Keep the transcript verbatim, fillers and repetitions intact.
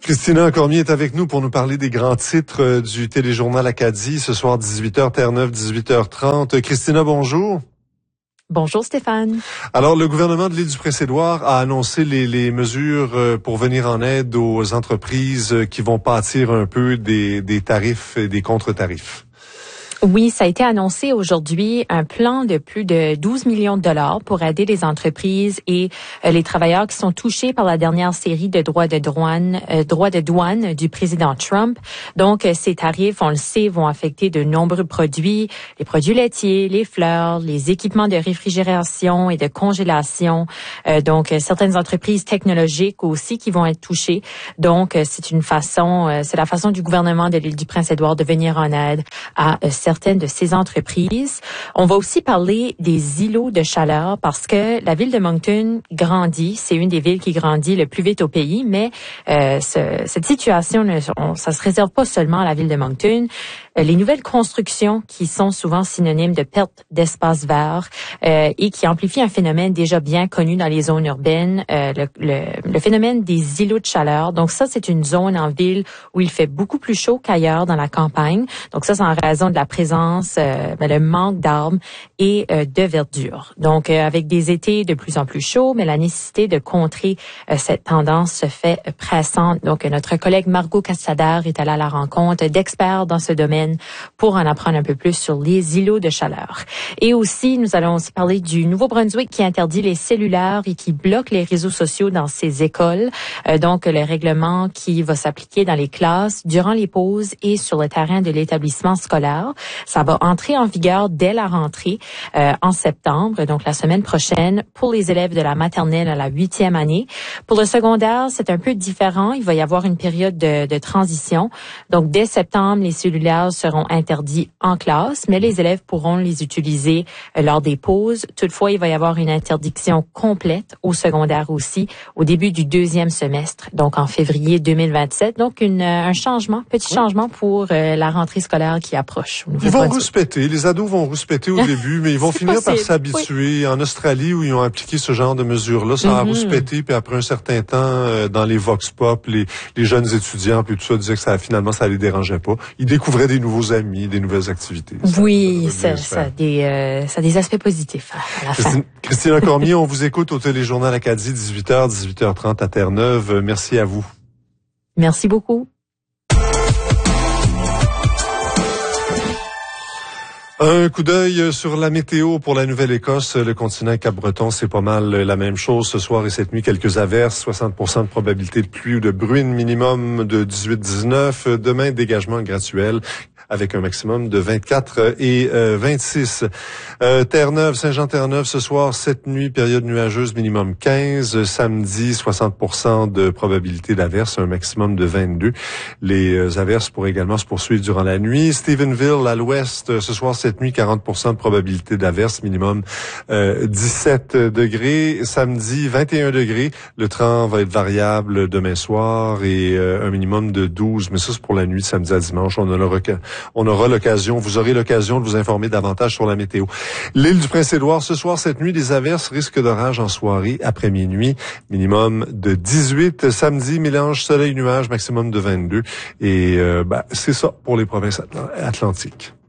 Christina Cormier est avec nous pour nous parler des grands titres du téléjournal Acadie. Ce soir, dix-huit heures, Terre-Neuve, dix-huit heures trente. Christina, bonjour. Bonjour Stéphane. Alors, le gouvernement de l'île du Prince-Édouard a annoncé les, les mesures pour venir en aide aux entreprises qui vont pâtir un peu des, des tarifs et des contre-tarifs. Oui, ça a été annoncé aujourd'hui, un plan de plus de douze millions de dollars pour aider les entreprises et euh, les travailleurs qui sont touchés par la dernière série de droits de douane, euh, droits de douane du président Trump. Donc, euh, ces tarifs, on le sait, vont affecter de nombreux produits, les produits laitiers, les fleurs, les équipements de réfrigération et de congélation. Euh, donc, euh, certaines entreprises technologiques aussi qui vont être touchées. Donc, euh, c'est une façon, euh, c'est la façon du gouvernement de l'île du Prince-Édouard de venir en aide à euh, certaines de ces entreprises. On va aussi parler des îlots de chaleur parce que la ville de Moncton grandit. C'est une des villes qui grandit le plus vite au pays, mais euh, ce, cette situation, ne, on, ça se réserve pas seulement à la ville de Moncton. Euh, les nouvelles constructions qui sont souvent synonymes de perte d'espace vert euh, et qui amplifient un phénomène déjà bien connu dans les zones urbaines, euh, le, le, le phénomène des îlots de chaleur. Donc ça, c'est une zone en ville où il fait beaucoup plus chaud qu'ailleurs dans la campagne. Donc ça, c'est en raison de la présence, euh, ben, le manque d'arbres et euh, de verdure. Donc, euh, avec des étés de plus en plus chauds, mais la nécessité de contrer euh, cette tendance se fait pressante. Donc, euh, notre collègue Margot Cassader est allée à la rencontre d'experts dans ce domaine pour en apprendre un peu plus sur les îlots de chaleur. Et aussi, nous allons aussi parler du Nouveau-Brunswick qui interdit les cellulaires et qui bloque les réseaux sociaux dans ses écoles. Euh, donc, le règlement qui va s'appliquer dans les classes, durant les pauses et sur le terrain de l'établissement scolaire. Ça va entrer en vigueur dès la rentrée euh, en septembre, donc la semaine prochaine, pour les élèves de la maternelle à la huitième année. Pour le secondaire, c'est un peu différent. Il va y avoir une période de, de transition. Donc, dès septembre, les cellulaires seront interdits en classe, mais les élèves pourront les utiliser euh, lors des pauses. Toutefois, il va y avoir une interdiction complète au secondaire aussi, au début du deuxième semestre, donc en février deux mille vingt-sept. Donc, une, un changement, petit changement pour euh, la rentrée scolaire qui approche. Ils vont rouspéter, les ados vont rouspéter au début, mais ils vont finir par s'habituer. Oui. En Australie, où ils ont appliqué ce genre de mesures-là, ça mm-hmm. a rouspété, puis après un certain temps, euh, dans les vox pop, les, les jeunes étudiants, puis tout ça, disaient que ça, finalement, ça les dérangeait pas. Ils découvraient des nouveaux amis, des nouvelles activités. Oui, ça, ça, ça, a des, euh, ça a des aspects positifs à la Christine, fin. Christina Cormier, on vous écoute au téléjournal Acadie, dix-huit heures, dix-huit heures trente à Terre-Neuve. Merci à vous. Merci beaucoup. Un coup d'œil sur la météo pour la Nouvelle-Écosse. Le continent Cap-Breton, c'est pas mal la même chose. Ce soir et cette nuit, quelques averses, soixante pour cent de probabilité de pluie ou de bruine, minimum de dix-huit à dix-neuf. Demain, dégagement graduel avec un maximum de vingt-quatre et euh, vingt-six. Euh, Terre-Neuve, Saint-Jean-Terre-Neuve, ce soir, cette nuit, période nuageuse, minimum quinze. Samedi, soixante pour cent de probabilité d'averse, un maximum de vingt-deux. Les averses pourraient également se poursuivre durant la nuit. Stephenville, à l'ouest, ce soir, cette nuit, quarante pour cent de probabilité d'averse, minimum euh, dix-sept degrés. Samedi, vingt et un degrés. Le temps va être variable demain soir et euh, un minimum de douze. Mais ça, c'est pour la nuit de samedi à dimanche. On aura, on aura l'occasion, vous aurez l'occasion de vous informer davantage sur la météo. L'île du Prince-Édouard, ce soir, cette nuit, des averses, risque d'orage en soirée après minuit. Minimum de dix-huit. Samedi, mélange soleil-nuage, maximum de vingt-deux. Et euh, bah, c'est ça pour les provinces atlantiques.